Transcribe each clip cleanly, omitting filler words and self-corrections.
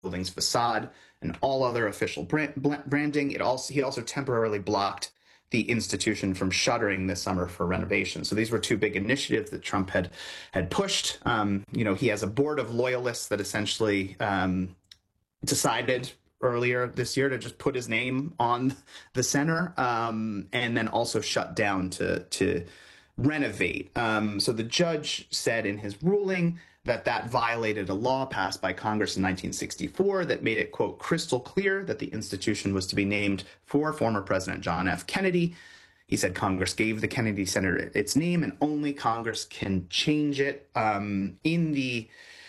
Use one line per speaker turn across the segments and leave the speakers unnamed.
building's facade and all other official branding. He also temporarily blocked the institution from shuttering this summer for renovation. So these were two big initiatives that Trump had pushed. He has a board of loyalists that essentially decided earlier this year to just put his name on the center, and then also shut down to renovate. So the judge said in his ruling that violated a law passed by Congress in 1964 that made it, quote, crystal clear that the institution was to be named for former President John F. Kennedy. He said Congress gave the Kennedy Center its name and only Congress can change it. In the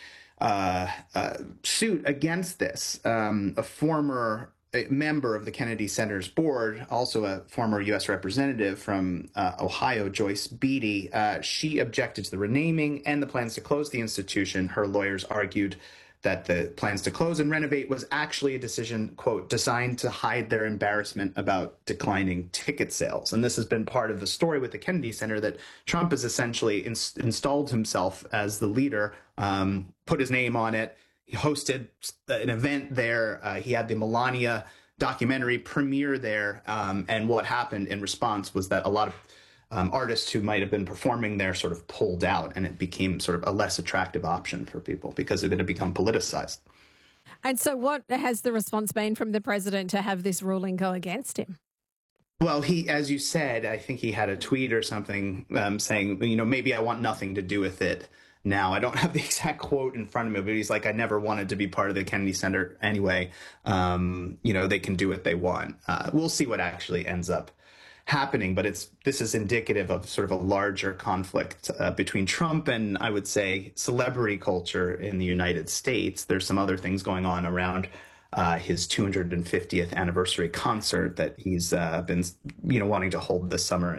suit against this, a former member of the Kennedy Center's board, also a former U.S. representative from Ohio, Joyce Beatty, she objected to the renaming and the plans to close the institution. Her lawyers argued that the plans to close and renovate was actually a decision, quote, designed to hide their embarrassment about declining ticket sales. And this has been part of the story with the Kennedy Center, that Trump has essentially installed himself as the leader, put his name on it. He hosted an event there. He had the Melania documentary premiere there. And what happened in response was that a lot of artists who might have been performing there sort of pulled out, and it became sort of a less attractive option for people because it had become politicized.
And so what has the response been from the president to have this ruling go against him?
Well, he, as you said, I think he had a tweet or something saying, maybe I want nothing to do with it now. I don't have the exact quote in front of me, but he's like, I never wanted to be part of the Kennedy Center anyway. They can do what they want. We'll see what actually ends up happening, but this is indicative of sort of a larger conflict between Trump and, I would say, celebrity culture in the United States. There's some other things going on around his 250th anniversary concert that he's been, wanting to hold this summer.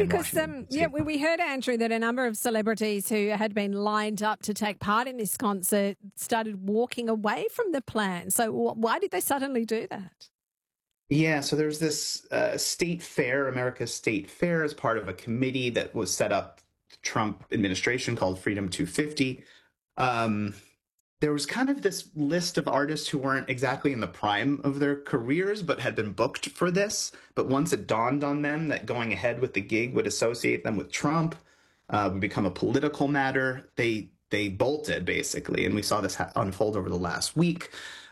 We heard, Andrew, that a number of celebrities who had been lined up to take part in this concert started walking away from the plan. So why did they suddenly do that?
Yeah, so there's this state fair, America's State Fair, as part of a committee that was set up the Trump administration called Freedom 250. There was kind of this list of artists who weren't exactly in the prime of their careers, but had been booked for this. But once it dawned on them that going ahead with the gig would associate them with Trump, would become a political matter, they bolted, basically. And we saw this unfold over the last week.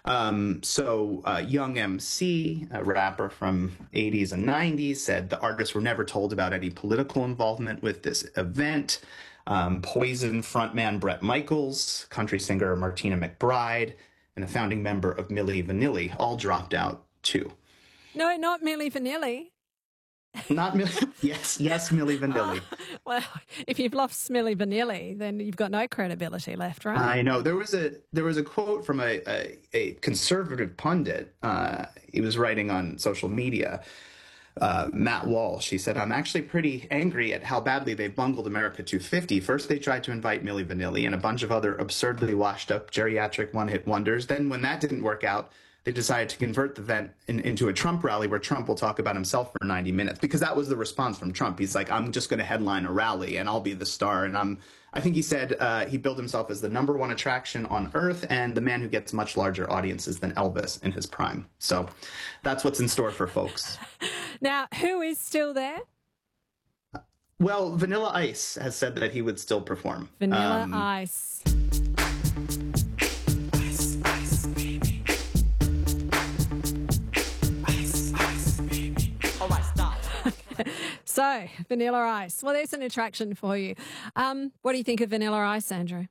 Young MC, a rapper from 80s and 90s, said the artists were never told about any political involvement with this event. Poison frontman Bret Michaels, country singer Martina McBride, and a founding member of Milli Vanilli all dropped out too.
No, not Milli Vanilli.
Not Milli. Yes, Milli Vanilli.
Well, if you've lost Milli Vanilli, then you've got no credibility left, right?
I know. There was a quote from a conservative pundit. He was writing on social media. Matt Walsh, he said, I'm actually pretty angry at how badly they've bungled America 250. First, they tried to invite Milli Vanilli and a bunch of other absurdly washed up geriatric one-hit wonders. Then when that didn't work out, they decided to convert the event into a Trump rally where Trump will talk about himself for 90 minutes, because that was the response from Trump. He's like, I'm just going to headline a rally and I'll be the star. And I think he said he billed himself as the #1 attraction on earth and the man who gets much larger audiences than Elvis in his prime. So that's what's in store for folks.
Now, who is still there?
Well, Vanilla Ice has said that he would still perform.
Vanilla Ice. So, Vanilla Ice. Well, there's an attraction for you. What do you think of Vanilla Ice, Andrew?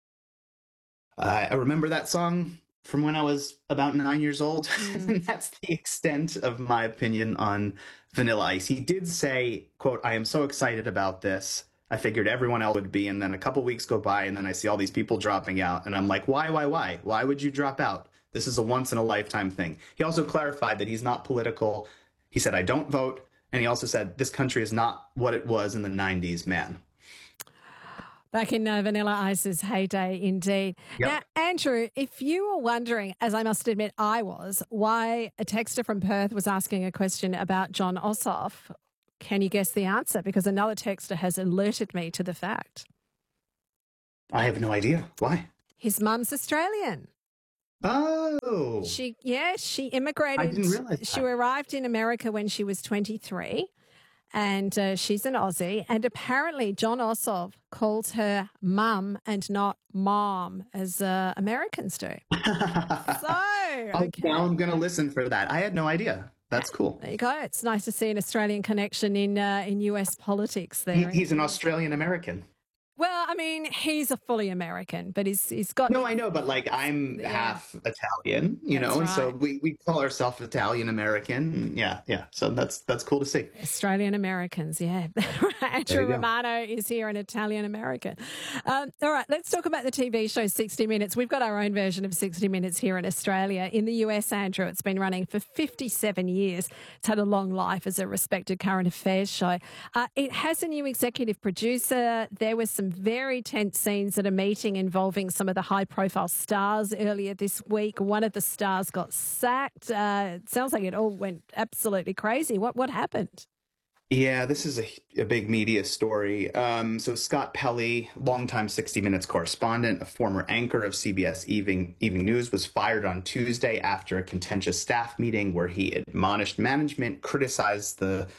I remember that song from when I was about 9 years old. And that's the extent of my opinion on Vanilla Ice. He did say, quote, I am so excited about this. I figured everyone else would be. And then a couple weeks go by and then I see all these people dropping out. And I'm like, why? Why would you drop out? This is a once in a lifetime thing. He also clarified that he's not political. He said, I don't vote. And he also said, this country is not what it was in the 90s, man.
Back in Vanilla Ice's heyday, indeed.
Yep.
Now, Andrew, if you were wondering, as I must admit I was, why a texter from Perth was asking a question about Jon Ossoff, can you guess the answer? Because another texter has alerted me to the fact.
I have no idea. Why?
His mum's Australian.
Oh,
She
I
immigrated.
didn't realize
She
that.
arrived in America when she was 23, and she's an Aussie. And apparently, John Ossoff calls her mum and not mom, as Americans do. So,
Now
okay.
I'm going to listen for that. I had no idea. That's cool.
There you go. It's nice to see an Australian connection in US politics there.
He's an Australian American.
Well, I mean, he's a fully American, but he's got.
No, I know, but like I'm half Italian,
That's
and so
right.
we call ourselves Italian American. Yeah, yeah. So that's cool to see.
Australian Americans, yeah.
There
Andrew
you go.
Romano is here, an Italian American. All right, let's talk about the TV show 60 Minutes. We've got our own version of 60 Minutes here in Australia. In the US, Andrew, it's been running for 57 years. It's had a long life as a respected current affairs show. It has a new executive producer. There were some very tense scenes at a meeting involving some of the high profile stars earlier this week. One of the stars got sacked. It sounds like it all went absolutely crazy. What happened?
Yeah, this is a big media story. So Scott Pelley, longtime 60 Minutes correspondent, a former anchor of CBS Evening News, was fired on Tuesday after a contentious staff meeting where he admonished management, criticized the